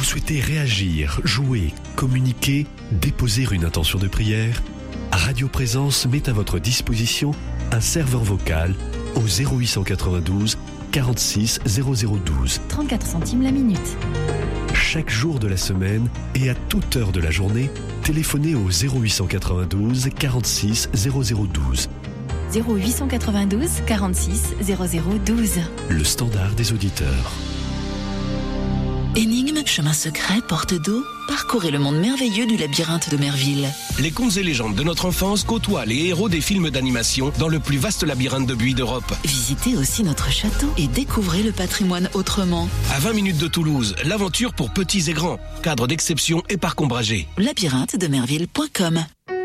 souhaitez réagir, jouer, communiquer, déposer une intention de prière, Radio Présence met à votre disposition un serveur vocal au 0892 46 0012. 34 centimes la minute. Chaque jour de la semaine et à toute heure de la journée, téléphonez au 0892 46 0012. 0892 46 0012. Le standard des auditeurs. Énigme, chemin secret, porte d'eau, parcourez le monde merveilleux du labyrinthe de Merville. Les contes et légendes de notre enfance côtoient les héros des films d'animation dans le plus vaste labyrinthe de buis d'Europe. Visitez aussi notre château et découvrez le patrimoine autrement. À 20 minutes de Toulouse, l'aventure pour petits et grands. Cadre d'exception et parc ombragé. labyrinthe-de-merville.com.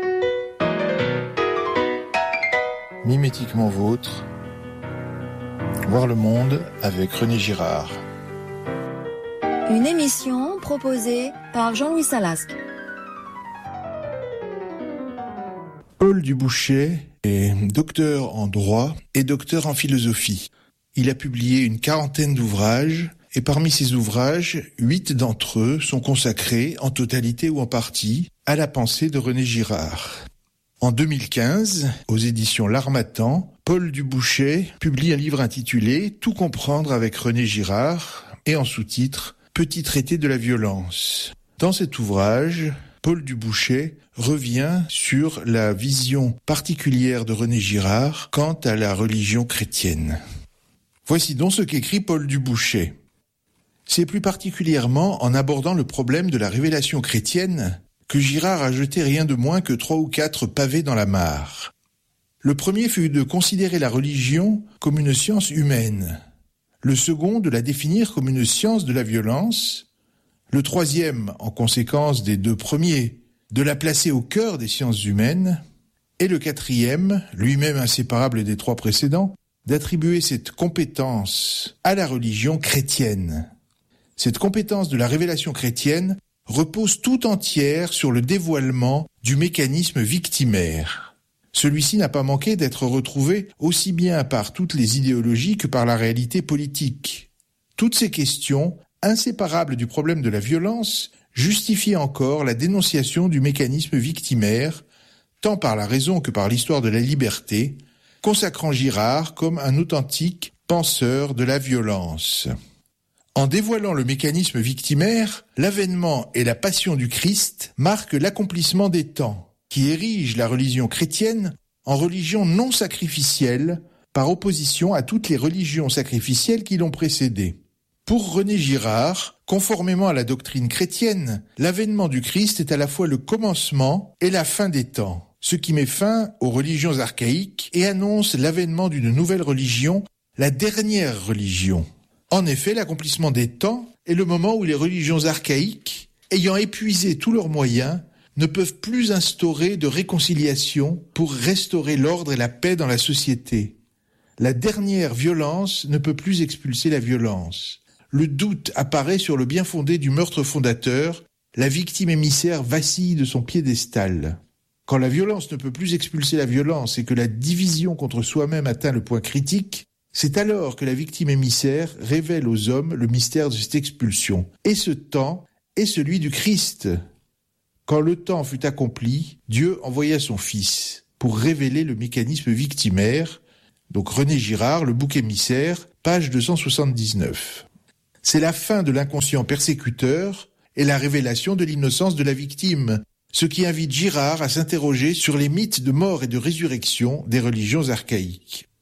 Mimétiquement vôtre, voir le monde avec René Girard. Une émission proposée par Jean-Louis Salasque. Paul Dubouchet est docteur en droit et docteur en philosophie. Il a publié une 40aine d'ouvrages et parmi ces ouvrages, 8 d'entre eux sont consacrés, en totalité ou en partie, à la pensée de René Girard. En 2015, aux éditions L'Harmattan, Paul Dubouchet publie un livre intitulé « Tout comprendre avec René Girard » et en sous-titre « Petit traité de la violence ». Dans cet ouvrage, Paul Dubouchet revient sur la vision particulière de René Girard quant à la religion chrétienne. Voici donc ce qu'écrit Paul Dubouchet. C'est plus particulièrement en abordant le problème de la révélation chrétienne que Girard a jeté rien de moins que 3 ou 4 pavés dans la mare. Le premier fut de considérer la religion comme une science humaine. Le second, de la définir comme une science de la violence. Le troisième, en conséquence des 2 premiers, de la placer au cœur des sciences humaines. Et le quatrième, lui-même inséparable des 3 précédents, d'attribuer cette compétence à la religion chrétienne. Cette compétence de la révélation chrétienne repose tout entière sur le dévoilement du mécanisme victimaire. Celui-ci n'a pas manqué d'être retrouvé aussi bien par toutes les idéologies que par la réalité politique. Toutes ces questions, inséparables du problème de la violence, justifient encore la dénonciation du mécanisme victimaire, tant par la raison que par l'histoire de la liberté, consacrant Girard comme un authentique penseur de la violence. En dévoilant le mécanisme victimaire, l'avènement et la passion du Christ marquent l'accomplissement des temps, qui érige la religion chrétienne en religion non sacrificielle, par opposition à toutes les religions sacrificielles qui l'ont précédée. Pour René Girard, conformément à la doctrine chrétienne, l'avènement du Christ est à la fois le commencement et la fin des temps, ce qui met fin aux religions archaïques et annonce l'avènement d'une nouvelle religion, la dernière religion. En effet, l'accomplissement des temps est le moment où les religions archaïques, ayant épuisé tous leurs moyens, ne peuvent plus instaurer de réconciliation pour restaurer l'ordre et la paix dans la société. La dernière violence ne peut plus expulser la violence. Le doute apparaît sur le bien fondé du meurtre fondateur, la victime émissaire vacille de son piédestal. Quand la violence ne peut plus expulser la violence et que la division contre soi-même atteint le point critique, c'est alors que la victime émissaire révèle aux hommes le mystère de cette expulsion. Et ce temps est celui du Christ. Quand le temps fut accompli, Dieu envoya son Fils pour révéler le mécanisme victimaire. Donc René Girard, Le bouc émissaire, page 279. C'est la fin de l'inconscient persécuteur et la révélation de l'innocence de la victime, ce qui invite Girard à s'interroger sur les mythes de mort et de résurrection des religions archaïques.